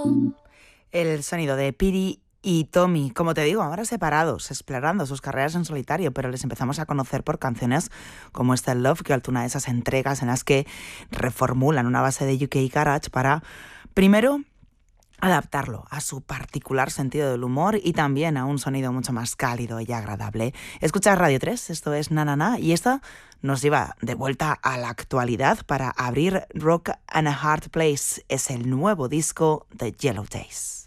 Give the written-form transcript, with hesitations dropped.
El sonido de Piri y Tommy, como te digo, ahora separados, explorando sus carreras en solitario, pero les empezamos a conocer por canciones como esta Love Girl, una de esas entregas en las que reformulan una base de UK Garage para, primero, adaptarlo a su particular sentido del humor y también a un sonido mucho más cálido y agradable. Escuchas Radio 3, esto es Na Na Na, y esta nos lleva de vuelta a la actualidad para abrir Rock and a Hard Place. Es el nuevo disco de Yellow Days.